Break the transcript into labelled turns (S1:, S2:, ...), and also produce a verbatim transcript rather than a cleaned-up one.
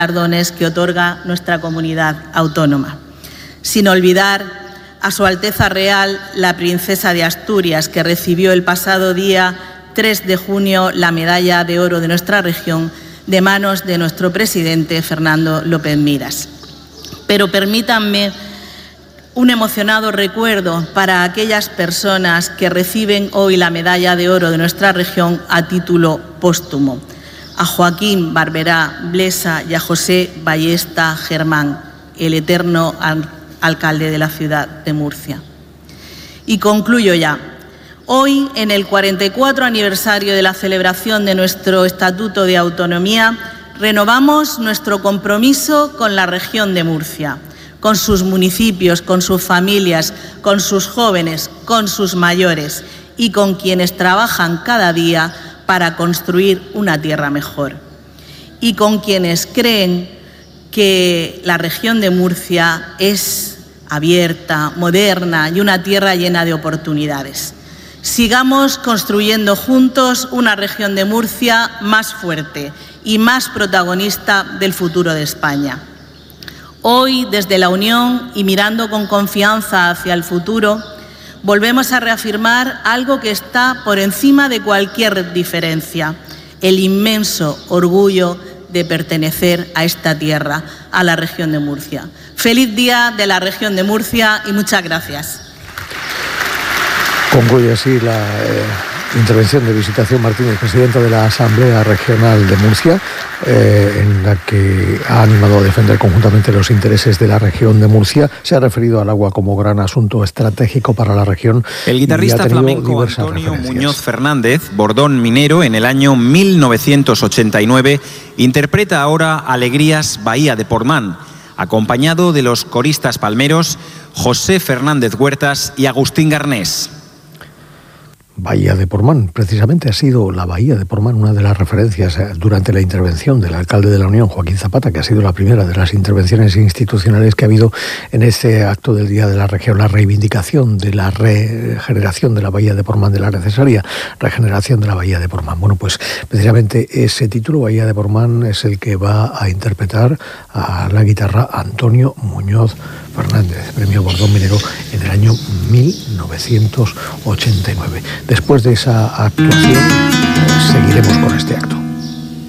S1: galardones que otorga nuestra comunidad autónoma. Sin olvidar a Su Alteza Real, la Princesa de Asturias, que recibió el pasado día tres de junio la medalla de oro de nuestra región de manos de nuestro presidente Fernando López Miras. Pero permítanme un emocionado recuerdo para aquellas personas que reciben hoy la medalla de oro de nuestra región a título póstumo: a Joaquín Barberá Blesa y a José Ballesta Germán, el eterno al- alcalde de la ciudad de Murcia. Y concluyo ya. Hoy, en el cuarenta y cuatro aniversario de la celebración de nuestro Estatuto de Autonomía, renovamos nuestro compromiso con la región de Murcia, con sus municipios, con sus familias, con sus jóvenes, con sus mayores y con quienes trabajan cada día para construir una tierra mejor. Y con quienes creen que la región de Murcia es abierta, moderna y una tierra llena de oportunidades. Sigamos construyendo juntos una región de Murcia más fuerte y más protagonista del futuro de España. Hoy, desde la Unión y mirando con confianza hacia el futuro, volvemos a reafirmar algo que está por encima de cualquier diferencia: el inmenso orgullo de pertenecer a esta tierra, a la región de Murcia. Feliz Día de la Región de Murcia y muchas gracias.
S2: Concluye así la eh, intervención de Visitación Martínez, presidenta de la Asamblea Regional de Murcia, eh, en la que ha animado a defender conjuntamente los intereses de la región de Murcia. Se ha referido al agua como gran asunto estratégico para la región.
S3: El guitarrista flamenco Antonio Muñoz Fernández, bordón minero en el año mil novecientos ochenta y nueve, interpreta ahora Alegrías Bahía de Portmán, acompañado de los coristas palmeros José Fernández Huertas y Agustín Garnés.
S2: Bahía de Portmán, precisamente ha sido la Bahía de Portmán una de las referencias durante la intervención del alcalde de la Unión, Joaquín Zapata, que ha sido la primera de las intervenciones institucionales que ha habido en este acto del Día de la Región, la reivindicación de la regeneración de la Bahía de Portmán, de la necesaria regeneración de la Bahía de Portmán. Bueno, pues precisamente ese título, Bahía de Portmán, es el que va a interpretar a la guitarra Antonio Muñoz Fernández, premio Bordón Minero en el año mil novecientos ochenta y nueve. Después de esa actuación, seguiremos con este acto.